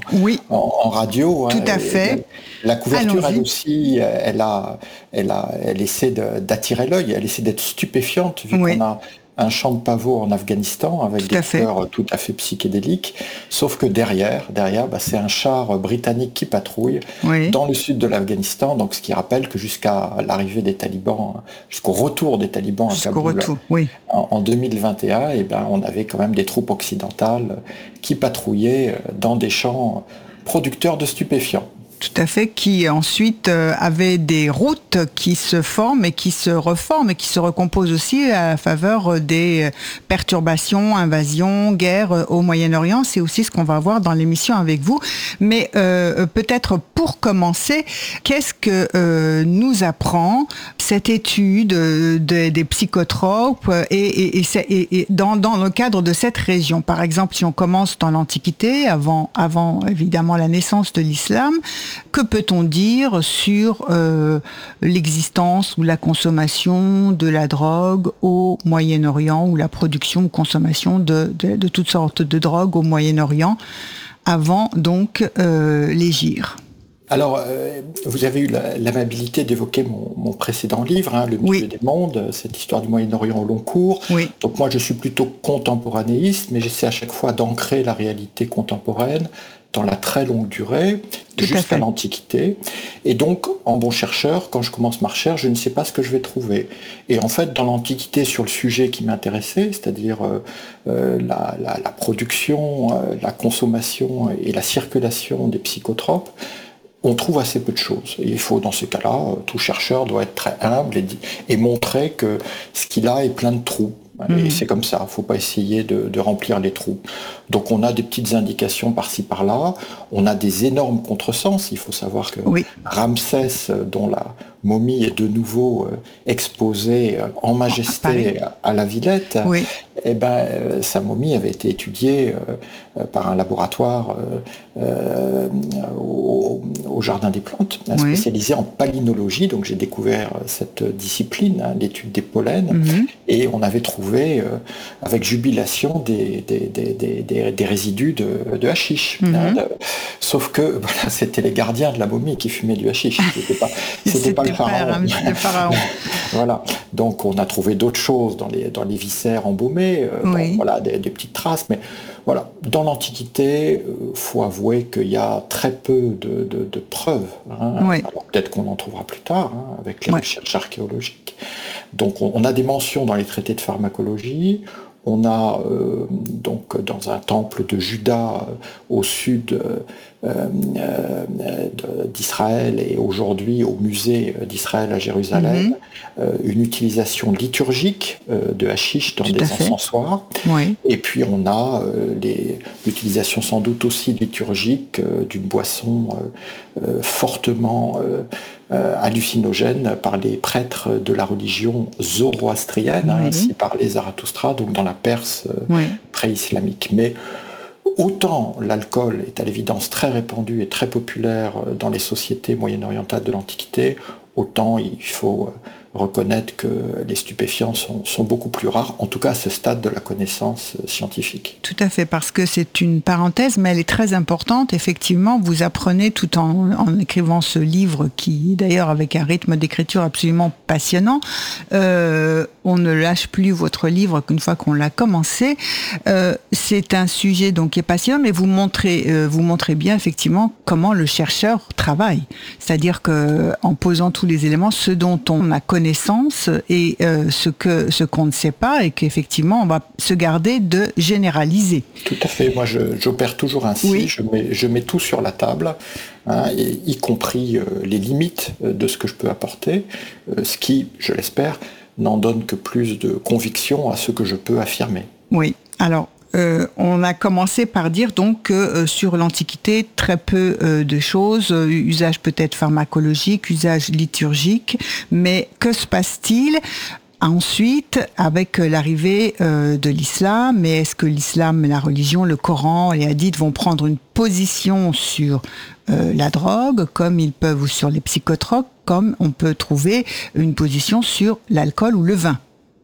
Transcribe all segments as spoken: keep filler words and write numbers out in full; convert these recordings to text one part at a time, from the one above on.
oui, en, en radio. Tout hein, à fait. La, la couverture, Allons-y. elle aussi, elle, a, elle, a, elle essaie de, d'attirer l'œil, elle essaie d'être stupéfiante, vu Oui, qu'on a un champ de pavots en Afghanistan avec tout des à fait. couleurs tout à fait psychédéliques, sauf que derrière, derrière bah, c'est un char britannique qui patrouille Oui, dans le sud de l'Afghanistan, donc ce qui rappelle que jusqu'à l'arrivée des talibans, jusqu'au retour des talibans à jusqu'au Kaboul retour. Oui. en, en deux mille vingt et un, eh ben, on avait quand même des troupes occidentales qui patrouillaient dans des champs producteurs de stupéfiants. Tout à fait, qui ensuite euh, avait des routes qui se forment et qui se reforment et qui se recomposent aussi à la faveur des perturbations, invasions, guerres au Moyen-Orient. C'est aussi ce qu'on va voir dans l'émission avec vous. Mais euh, peut-être pour commencer, qu'est-ce que euh, nous apprend cette étude de, des psychotropes et, et, et, et, et dans, dans le cadre de cette région? Par exemple, si on commence dans l'Antiquité, avant, avant évidemment la naissance de l'islam, que peut-on dire sur euh, l'existence ou la consommation de la drogue au Moyen-Orient, ou la production ou consommation de, de, de toutes sortes de drogues au Moyen-Orient avant donc euh, l'hégire? Alors, euh, vous avez eu la- l'amabilité d'évoquer mon, mon précédent livre, hein, Le milieu Oui, des mondes, cette histoire du Moyen-Orient au long cours. oui, Donc moi, je suis plutôt contemporanéiste, mais j'essaie à chaque fois d'ancrer la réalité contemporaine dans la très longue durée, tout à jusqu'à fait. l'Antiquité. Et donc, en bon chercheur, quand je commence ma recherche, je ne sais pas ce que je vais trouver. Et en fait, dans l'Antiquité, sur le sujet qui m'intéressait, c'est-à-dire euh, euh, la, la- la production, euh, la consommation et la circulation des psychotropes, on trouve assez peu de choses. Et il faut, dans ces cas-là, euh, tout chercheur doit être très humble et, di- et montrer que ce qu'il a est plein de trous. Et Mhm. c'est comme ça, il ne faut pas essayer de, de remplir les trous. Donc on a des petites indications par-ci par-là, on a des énormes contresens. Il faut savoir que Oui, Ramsès, euh, dont la momie est de nouveau euh, exposée euh, en à Paris. majesté à la Villette, Oui, eh ben, euh, sa momie avait été étudiée euh, euh, par un laboratoire euh, euh, au, au Jardin des Plantes, hein, oui. spécialisé en palynologie. Donc j'ai découvert euh, cette discipline, hein, l'étude des pollens, Mhm. et on avait trouvé euh, avec jubilation des, des, des, des, des- des résidus de, de hashish. Mhm. hein, de- sauf que voilà, c'était les gardiens de la momie qui fumaient du hashish. C'était pas, c'était pas le C'était pas pharaon. Ramsès, le pharaon. Voilà. Donc on a trouvé d'autres choses dans les, dans les viscères embaumés, euh, bon, Oui, voilà, des, des petites traces, mais voilà. Dans l'Antiquité, il faut avouer qu'il y a très peu de, de- de preuves, hein. oui, Alors peut-être qu'on en trouvera plus tard, hein, avec les oui. recherches archéologiques. Donc on, on a des mentions dans les traités de pharmacologie. On a euh, donc dans un temple de Juda euh, au sud euh, euh, euh, de- d'Israël, et aujourd'hui au musée d'Israël à Jérusalem, Mhm. euh, une utilisation liturgique euh, de hashish dans Tout des à fait. encensoirs. Oui. Et puis on a euh, les- l'utilisation sans doute aussi liturgique euh, d'une boisson euh, euh, fortement euh, euh, hallucinogène par les prêtres de la religion zoroastrienne, hein, Oui. ainsi parlait Zarathustra, donc dans la Perse euh, Oui. pré-islamique. Mais autant l'alcool est à l'évidence très répandu et très populaire euh, dans les sociétés moyen-orientales de l'Antiquité, autant il faut euh, reconnaître que les stupéfiants sont, sont beaucoup plus rares, en tout cas à ce stade de la connaissance euh, scientifique. Tout à fait, parce que c'est une parenthèse, mais elle est très importante. Effectivement, vous apprenez tout en, en écrivant ce livre, qui d'ailleurs avec un rythme d'écriture absolument passionnant. Euh, on ne lâche plus votre livre qu'une fois qu'on l'a commencé. Euh, c'est un sujet donc qui est passionnant, mais vous montrez, euh, vous montrez bien effectivement comment le chercheur travaille. C'est-à-dire que en posant tous les éléments, ce dont on a connaissance et euh, ce que ce qu'on ne sait pas, et qu'effectivement on va se garder de généraliser. Tout à fait, moi je- j'opère toujours ainsi, Oui. je, mets, je mets tout sur la table, hein, et, y compris euh, les limites euh, de ce que je peux apporter, euh, ce qui, je l'espère, n'en donne que plus de conviction à ce que je peux affirmer. Oui. Alors, euh, on a commencé par dire donc que euh, sur l'Antiquité, très peu euh, de choses, euh, usage peut-être pharmacologique, usage liturgique, mais que se passe-t-il ensuite avec l'arrivée euh, de l'islam? Et est-ce que l'islam, la religion, le Coran, les hadiths vont prendre une position sur euh, la drogue, comme ils peuvent, ou sur les psychotropes, comme on peut trouver une position sur l'alcool ou le vin?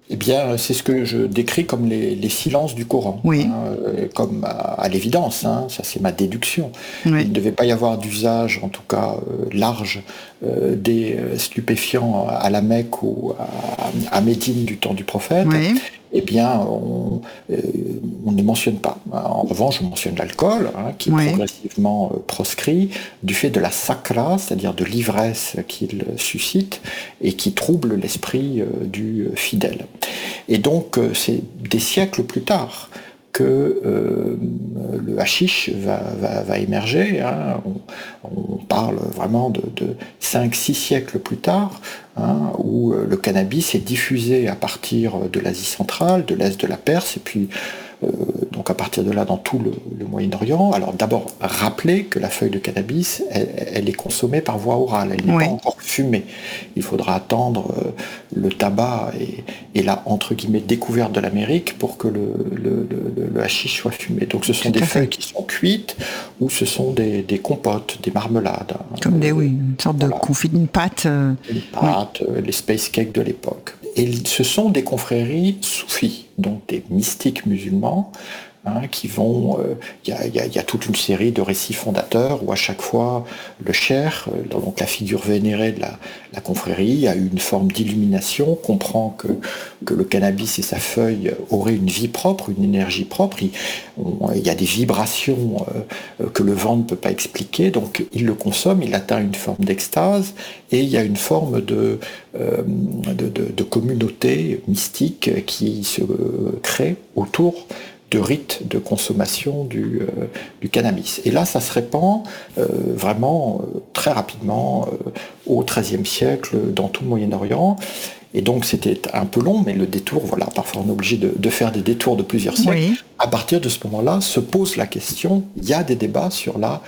Eh bien, c'est ce que je décris comme les, les silences du Coran, Oui. hein, euh, comme à, à l'évidence, hein, ça c'est ma déduction. Oui. Il ne devait pas y avoir d'usage, en tout cas euh, large, euh, des euh, stupéfiants à la Mecque ou à, à Médine du temps du prophète. Oui. Eh bien, on, euh, on ne les mentionne pas. En revanche, on mentionne l'alcool, hein, qui est Oui. progressivement euh, proscrit, du fait de la sacra, c'est-à-dire de l'ivresse qu'il suscite et qui trouble l'esprit euh, du fidèle. Et donc, euh, c'est des siècles plus tard que euh, le hashish va, va, va émerger. Hein. On, on parle vraiment de, de cinq six siècles plus tard, hein, où le cannabis est diffusé à partir de l'Asie centrale, de l'Est de la Perse, et puis euh, donc à partir de là dans tout le, le Moyen-Orient. Alors d'abord, rappeler que la feuille de cannabis, elle, elle est consommée par voie orale, elle n'est Oui. pas encore fumée. Il faudra attendre euh, le tabac et, et la, entre guillemets, découverte de l'Amérique pour que le, le, le, le hashish soit fumé. Donc ce sont Tout des à fait. feuilles qui sont cuites ou ce sont des, des compotes, des marmelades. hein. Comme des, oui, une sorte Voilà. de confit, une pâte. euh, Les oui. pâtes, euh, les space cakes de l'époque. Et ce sont des confréries soufis, donc des mystiques musulmans, hein, qui vont... Il euh, y, y, y a toute une série de récits fondateurs où à chaque fois le cheikh, euh, donc la figure vénérée de la, la confrérie, a eu une forme d'illumination, comprend que, que le cannabis et sa feuille auraient une vie propre, une énergie propre. Il, on, il y a des vibrations euh, que le vent ne peut pas expliquer, donc il le consomme, il atteint une forme d'extase, et il y a une forme de, euh, de, de, de communauté mystique qui se crée autour de rites de consommation du, euh, du cannabis. Et là, ça se répand euh, vraiment euh, très rapidement euh, au treizième siècle dans tout le Moyen-Orient. Et donc c'était un peu long, mais le détour, voilà, parfois on est obligé de, de faire des détours de plusieurs siècles. Oui. À partir de ce moment-là, se pose la question, il y a des débats sur la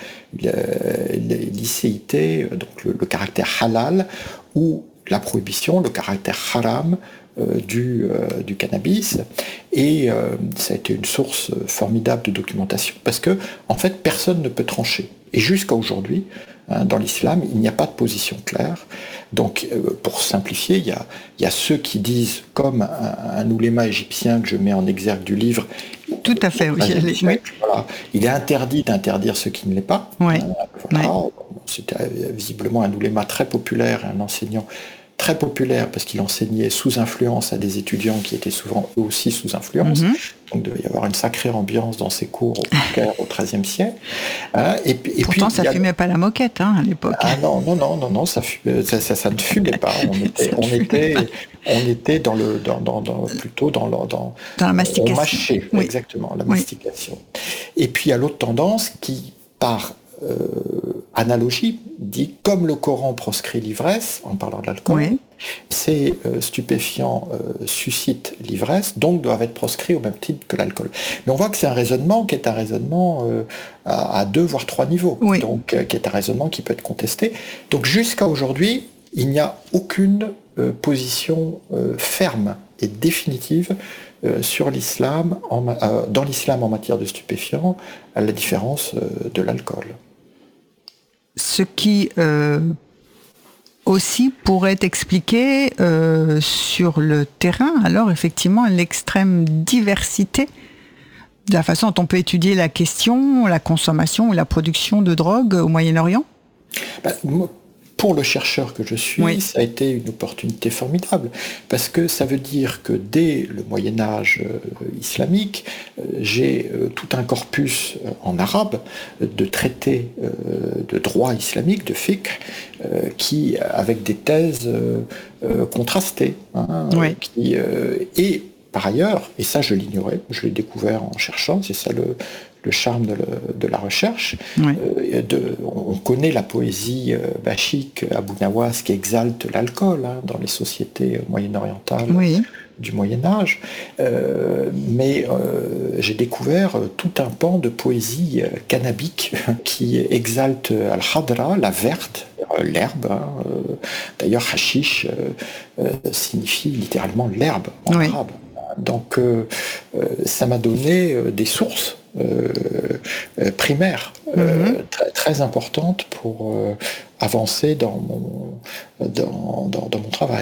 licéité, donc le, le caractère halal, ou la prohibition, le caractère haram euh, du, euh, du cannabis. Et euh, ça a été une source formidable de documentation, parce que en fait, personne ne peut trancher. Et jusqu'à aujourd'hui, hein, dans l'islam, il n'y a pas de position claire. Donc, euh, pour simplifier, il y a, il y a ceux qui disent, comme un, un ouléma égyptien que je mets en exergue du livre, tout à fait, oui. oui. Voilà. Il est interdit d'interdire ce qui ne l'est pas. Oui. Euh, voilà. Oui. C'était visiblement un ouléma très populaire, un enseignant très populaire parce qu'il enseignait sous influence à des étudiants qui étaient souvent eux aussi sous influence. Mm-hmm. Donc il devait y avoir une sacrée ambiance dans ses cours au Caire au treizième siècle. Hein, et, et Pourtant, puis, ça a... fumait pas la moquette hein, à l'époque. Ah non, non, non, non, non, ça, fumait, ça, ça, ça ne fumait pas. On était, on était, on était dans le, dans, dans, dans, plutôt dans, le, dans, dans la mastication. On mâchait, oui. Exactement, la mastication. Oui. Et puis il y a l'autre tendance qui, par euh, analogie, dit comme le Coran proscrit l'ivresse, en parlant de l'alcool, oui. ces euh, stupéfiants euh, suscitent l'ivresse, donc doivent être proscrits au même titre que l'alcool. Mais on voit que c'est un raisonnement qui est un raisonnement euh, à, à deux voire trois niveaux, oui. donc euh, qui est un raisonnement qui peut être contesté. Donc jusqu'à aujourd'hui, il n'y a aucune euh, position euh, ferme et définitive euh, sur l'islam, en, euh, dans l'islam en matière de stupéfiants, à la différence euh, de l'alcool. Ce qui euh, aussi pourrait expliquer euh, sur le terrain, alors effectivement, l'extrême diversité de la façon dont on peut étudier la question, la consommation ou la production de drogue au Moyen-Orient. Ben, pour le chercheur que je suis, oui. ça a été une opportunité formidable, parce que ça veut dire que dès le Moyen-Âge euh, islamique, euh, j'ai euh, tout un corpus euh, en arabe euh, de traités euh, de droit islamique, de fiqh, euh, qui, avec des thèses euh, euh, contrastées, hein, oui. qui, euh, et par ailleurs, et ça je l'ignorais, je l'ai découvert en cherchant, c'est ça le, le charme de, le, de la recherche. Oui. Euh, de, on connaît la poésie euh, bachique, Abou Nawas, qui exalte l'alcool hein, dans les sociétés moyen-orientales oui. du Moyen-Âge. Euh, mais euh, j'ai découvert tout un pan de poésie euh, cannabique qui exalte al-Khadra, la verte, euh, l'herbe. Hein, euh, d'ailleurs, hashish euh, signifie littéralement l'herbe en oui. arabe. Donc euh, euh, ça m'a donné euh, des sources euh, euh, primaires euh, mm-hmm. très, très importantes pour euh, avancer dans mon, dans, dans, dans mon travail.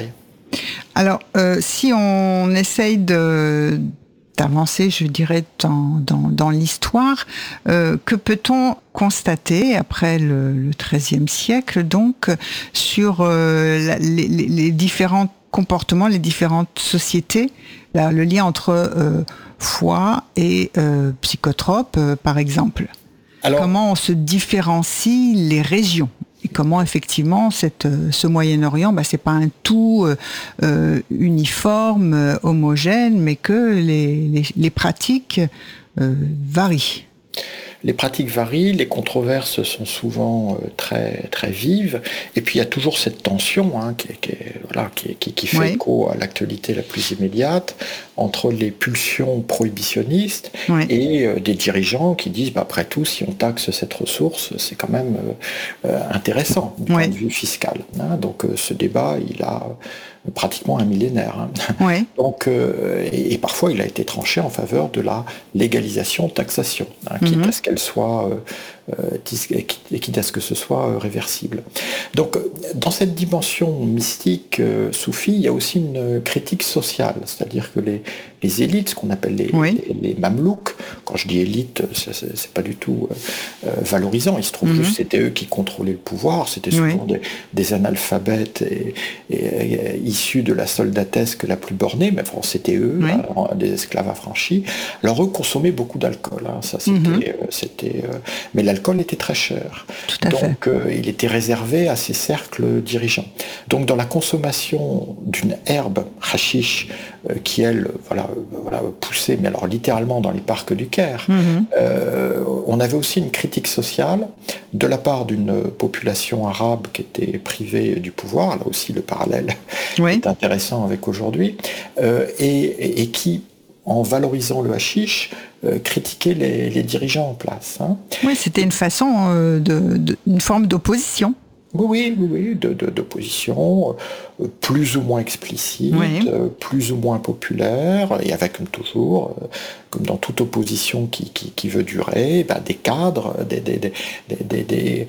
Alors, euh, si on essaye de d'avancer, je dirais, dans, dans, dans l'histoire, euh, que peut-on constater après le, le treizième siècle, donc, sur euh, la, les, les différents comportements, les différentes sociétés, là, le lien entre euh, foi et euh, psychotropes, euh, par exemple. Alors, comment on se différencie les régions? Et comment effectivement cette, ce Moyen-Orient, bah, c'est pas un tout euh, uniforme, euh, homogène, mais que les, les, les pratiques euh, varient. Les pratiques varient, les controverses sont souvent euh, très très vives, et puis il y a toujours cette tension hein, qui, qui, voilà, qui, qui, qui fait oui. écho à l'actualité la plus immédiate entre les pulsions prohibitionnistes oui. et euh, des dirigeants qui disent bah, après tout, si on taxe cette ressource, c'est quand même euh, intéressant du oui. point de vue fiscal. Hein. Donc euh, ce débat, il a pratiquement un millénaire. Hein. Oui. Donc, euh, et, et parfois, il a été tranché en faveur de la légalisation de taxation, hein, quitte mm-hmm. à ce qu'elle soit, euh, quitte à ce que ce soit euh, réversible. Donc, dans cette dimension mystique euh, soufie, il y a aussi une critique sociale, c'est-à-dire que les, les élites, ce qu'on appelle les, oui. les, les mamelouks, quand je dis élite, c'est, c'est, c'est pas du tout euh, valorisant, il se trouve mm-hmm. que c'était eux qui contrôlaient le pouvoir, c'était souvent oui. des, des analphabètes et, et, et issus de la soldatesque la plus bornée, mais bon, c'était eux, oui. hein, des esclaves affranchis. Alors eux consommaient beaucoup d'alcool, hein, ça c'était, mm-hmm. euh, c'était euh, mais l'alcool était très cher, donc euh, il était réservé à ces cercles dirigeants. Donc dans la consommation d'une herbe hashish euh, qui elle, voilà, euh, voilà, poussait, mais alors littéralement dans les parcs du Caire, mm-hmm. euh, on avait aussi une critique sociale de la part d'une population arabe qui était privée du pouvoir, là aussi le parallèle oui. est intéressant avec aujourd'hui, euh, et, et, et qui, en valorisant le hashish, euh, critiquait les, les dirigeants en place. Hein. Oui, c'était une façon, euh, de, de, une forme d'opposition. Oui, oui, oui, de, de, d'opposition, euh, plus ou moins explicite, oui. euh, plus ou moins populaire, et avec, comme toujours, euh, comme dans toute opposition qui, qui, qui veut durer, ben, des cadres, des, des, des, des, des,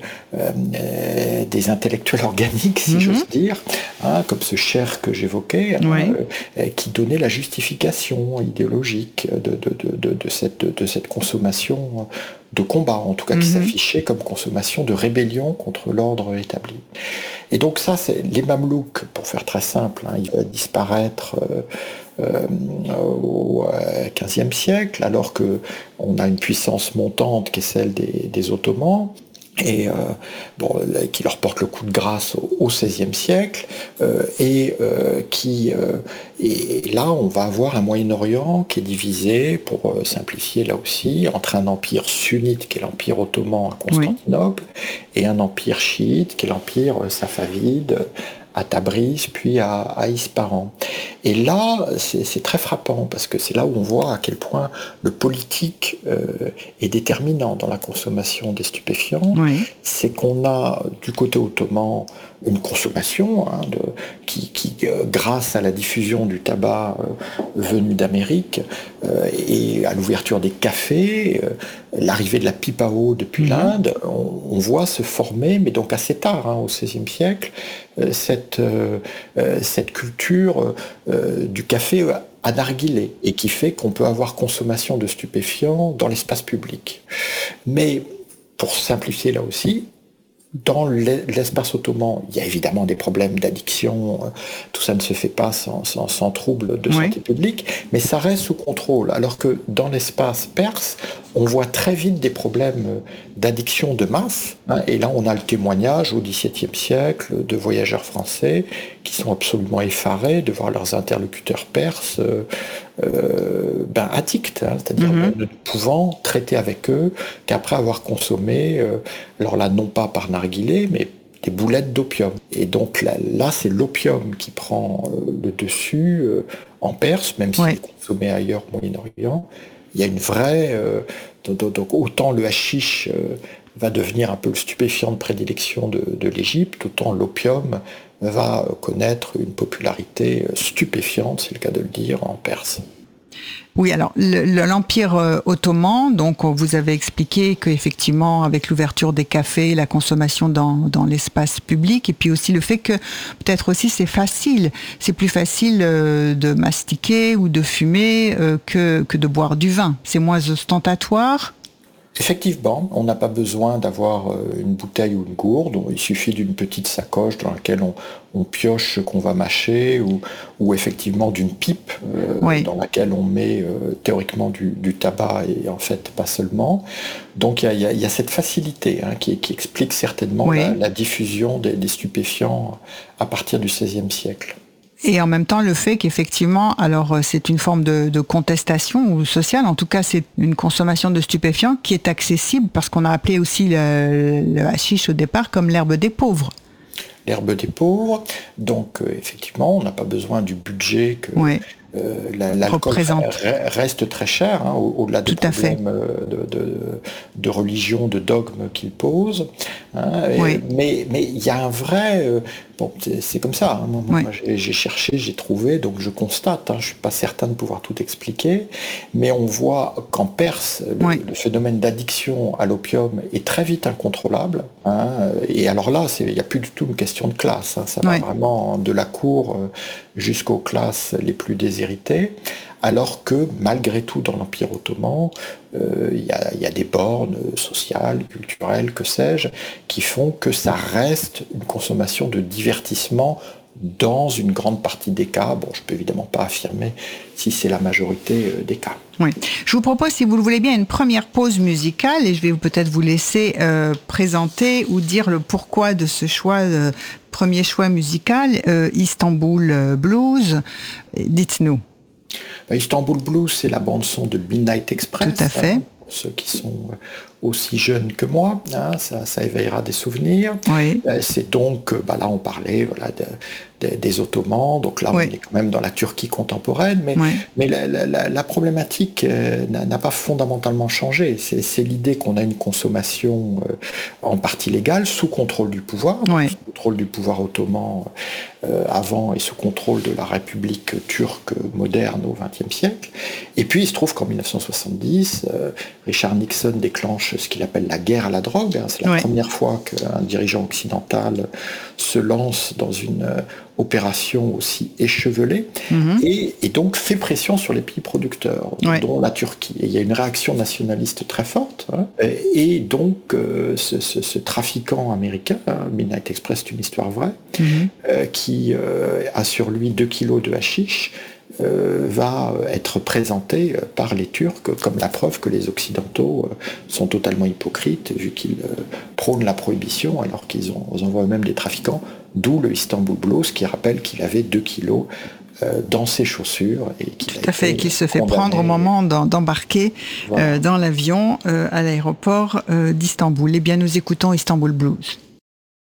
euh, des intellectuels organiques, si mm-hmm. j'ose dire, hein, comme ce Cher que j'évoquais, oui. hein, euh, qui donnait la justification idéologique de, de, de, de, de, cette, de cette consommation de combat, en tout cas, qui mm-hmm. s'affichait comme consommation de rébellion contre l'ordre établi. Et donc ça, c'est les Mamelouks, pour faire très simple, hein, ils vont disparaître euh, euh, au quinzième siècle, alors qu'on a une puissance montante qui est celle des, des Ottomans, et euh, bon, qui leur porte le coup de grâce au, au seizième siècle, euh, et euh, qui euh, et là on va avoir un Moyen-Orient qui est divisé, pour euh, simplifier là aussi, entre un empire sunnite qui est l'empire ottoman à Constantinople, oui. et un empire chiite qui est l'empire safavide à Tabriz, puis à, à Ispahan. Et là, c'est, c'est très frappant, parce que c'est là où on voit à quel point le politique euh, est déterminant dans la consommation des stupéfiants. Oui. C'est qu'on a, du côté ottoman, une consommation hein, de, qui, qui euh, grâce à la diffusion du tabac euh, venu d'Amérique euh, et à l'ouverture des cafés, euh, l'arrivée de la pipe à eau depuis mmh. l'Inde, on, on voit se former, mais donc assez tard, hein, au seizième siècle, euh, cette, euh, cette culture euh, du café à narguilé, et qui fait qu'on peut avoir consommation de stupéfiants dans l'espace public. Mais, pour simplifier là aussi, dans l'espace ottoman, il y a évidemment des problèmes d'addiction, tout ça ne se fait pas sans, sans, sans trouble de santé oui. publique, mais ça reste sous contrôle, alors que dans l'espace perse, on voit très vite des problèmes d'addiction de masse, hein, et là on a le témoignage au dix-septième siècle de voyageurs français qui sont absolument effarés de voir leurs interlocuteurs perses euh, euh, ben, addicts, hein, c'est-à-dire mm-hmm. ne pouvant traiter avec eux qu'après avoir consommé, euh, alors là non pas par narguilé, mais des boulettes d'opium. Et donc là, là c'est l'opium qui prend euh, le dessus euh, en Perse, même s'il ouais. est consommé ailleurs au Moyen-Orient. Il y a une vraie... Euh, donc, donc autant le hashish euh, va devenir un peu le stupéfiant de prédilection de, de l'Égypte, autant l'opium va connaître une popularité stupéfiante, c'est le cas de le dire, en Perse. Oui, alors le, le, l'Empire euh, ottoman, donc vous avez expliqué qu'effectivement avec l'ouverture des cafés, la consommation dans, dans l'espace public, et puis aussi le fait que peut-être aussi c'est facile, c'est plus facile euh, de mastiquer ou de fumer euh, que, que de boire du vin. C'est moins ostentatoire. Effectivement, on n'a pas besoin d'avoir une bouteille ou une gourde, il suffit d'une petite sacoche dans laquelle on, on pioche ce qu'on va mâcher, ou, ou effectivement d'une pipe euh, oui. dans laquelle on met euh, théoriquement du, du tabac et en fait pas seulement. Donc il y, y, y a cette facilité hein, qui, qui explique certainement oui. la, la diffusion des, des stupéfiants à partir du seizième siècle. Et en même temps, le fait qu'effectivement, alors c'est une forme de, de contestation ou sociale, en tout cas c'est une consommation de stupéfiants qui est accessible parce qu'on a appelé aussi le, le hashish au départ comme l'herbe des pauvres. L'herbe des pauvres, donc euh, effectivement, on n'a pas besoin du budget que... Oui. Euh, la, l'alcool reste très cher, hein, au, au-delà des problèmes de, de, de religion, de dogme qu'il pose. Hein, oui. Mais mais il y a un vrai... Euh, bon, c'est, c'est comme ça. Hein, moi, oui. moi j'ai, j'ai cherché, j'ai trouvé, donc je constate. Hein, je ne suis pas certain de pouvoir tout expliquer, mais on voit qu'en Perse, le, oui. le phénomène d'addiction à l'opium est très vite incontrôlable. Hein, et alors là, il n'y a plus du tout une question de classe. Hein, ça va oui. vraiment de la cour euh, jusqu'aux classes les plus désirées. Alors que malgré tout dans l'Empire ottoman, il euh, y, y a des bornes sociales, culturelles, que sais-je, qui font que ça reste une consommation de divertissement dans une grande partie des cas. Bon, je ne peux évidemment pas affirmer si c'est la majorité des cas. Oui. Je vous propose, si vous le voulez bien, une première pause musicale et je vais peut-être vous laisser euh, présenter ou dire le pourquoi de ce choix, euh, premier choix musical, euh, Istanbul Blues. Dites-nous. Istanbul Blues, c'est la bande-son de Midnight Express. Tout à fait. Hein, pour ceux qui sont aussi jeunes que moi, hein, ça, ça éveillera des souvenirs. Oui. C'est donc, bah là on parlait voilà, de, de, des Ottomans, donc là oui. on est quand même dans la Turquie contemporaine, mais, oui. mais la, la, la problématique euh, n'a, n'a pas fondamentalement changé. C'est, c'est l'idée qu'on a une consommation euh, en partie légale, sous contrôle du pouvoir, oui. sous contrôle du pouvoir ottoman euh, avant et sous contrôle de la République turque moderne au vingtième siècle. Et puis il se trouve qu'en dix-neuf cent soixante-dix, euh, Richard Nixon déclenche ce qu'il appelle la guerre à la drogue. Hein. C'est la oui. première fois qu'un dirigeant occidental se lance dans une euh, opération aussi échevelée mm-hmm. et, et donc fait pression sur les pays producteurs, oui. dont la Turquie. Et il y a une réaction nationaliste très forte. Hein. Et, et donc euh, ce, ce, ce trafiquant américain, hein, Midnight Express, c'est une histoire vraie, mm-hmm. euh, qui euh, a sur lui deux kilos de hashish, Euh, va être présenté par les Turcs comme la preuve que les Occidentaux euh, sont totalement hypocrites vu qu'ils euh, prônent la prohibition alors qu'ils ont, ils envoient eux-mêmes des trafiquants, d'où le Istanbul Blues qui rappelle qu'il avait deux kilos euh, dans ses chaussures. Et qu'il Tout à fait, qu'il se fait prendre au moment d'embarquer voilà. euh, dans l'avion euh, à l'aéroport euh, d'Istanbul. Eh bien, nous écoutons Istanbul Blues.